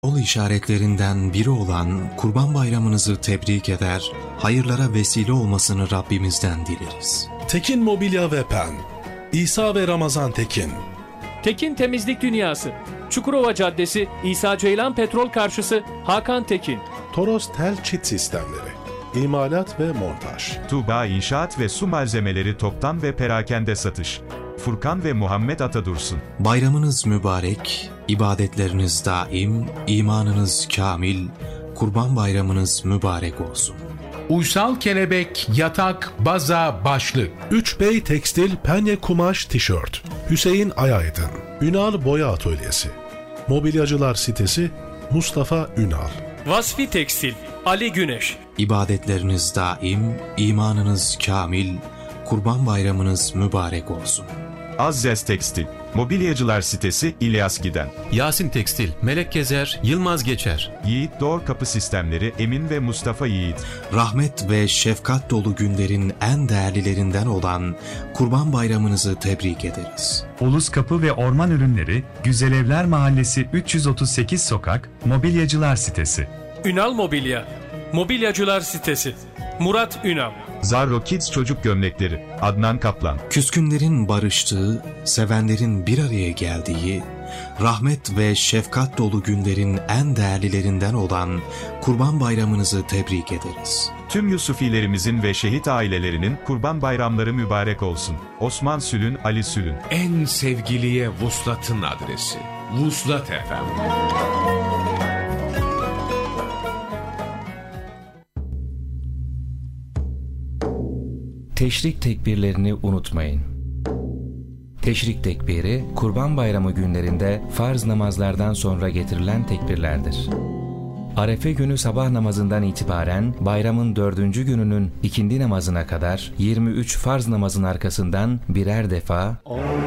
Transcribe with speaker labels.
Speaker 1: Yol işaretlerinden biri olan Kurban Bayramınızı tebrik eder, hayırlara vesile olmasını Rabbimizden dileriz.
Speaker 2: Tekin Mobilya ve Pen, İsa ve Ramazan Tekin.
Speaker 3: Tekin Temizlik Dünyası, Çukurova Caddesi, İsa Ceylan Petrol Karşısı, Hakan Tekin.
Speaker 2: Toros Tel Çit Sistemleri, İmalat ve Montaj.
Speaker 4: Tuğba İnşaat ve Su Malzemeleri Toptan ve Perakende Satış. Furkan ve Muhammed Atadursun.
Speaker 1: Bayramınız mübarek, ibadetleriniz daim, imanınız kamil, Kurban Bayramınız mübarek olsun.
Speaker 5: Uysal Kelebek, Yatak, Baza, Başlık.
Speaker 2: 3Bey Tekstil Penye Kumaş Tişört. Hüseyin Ayaydın. Ünal Boya Atölyesi. Mobilyacılar sitesi Mustafa Ünal.
Speaker 3: Vasfi Tekstil, Ali Güneş.
Speaker 1: İbadetleriniz daim, imanınız kamil, Kurban Bayramınız mübarek olsun.
Speaker 4: Azzez Tekstil, Mobilyacılar sitesi İlyas Giden.
Speaker 6: Yasin Tekstil, Melek Gezer, Yılmaz Geçer.
Speaker 4: Yiğit Doğru Kapı Sistemleri Emin ve Mustafa Yiğit.
Speaker 1: Rahmet ve şefkat dolu günlerin en değerlilerinden olan Kurban Bayramınızı tebrik ederiz.
Speaker 7: Ulus Kapı ve Orman Ürünleri, Güzelevler Mahallesi 338 Sokak, Mobilyacılar sitesi.
Speaker 3: Ünal Mobilya, Mobilyacılar sitesi, Murat Ünal.
Speaker 4: Zarro Kids Çocuk Gömlekleri, Adnan Kaplan.
Speaker 1: Küskünlerin barıştığı, sevenlerin bir araya geldiği, rahmet ve şefkat dolu günlerin en değerlilerinden olan Kurban Bayramınızı tebrik ederiz.
Speaker 4: Tüm Yusufilerimizin ve şehit ailelerinin Kurban Bayramları mübarek olsun. Osman Sülün, Ali Sülün.
Speaker 8: En sevgiliye vuslatın adresi. Vuslat FM.
Speaker 9: Teşrik tekbirlerini unutmayın. Teşrik tekbiri, Kurban Bayramı günlerinde farz namazlardan sonra getirilen tekbirlerdir. Arefe günü sabah namazından itibaren bayramın 4. gününün ikindi namazına kadar 23 farz namazın arkasından birer defa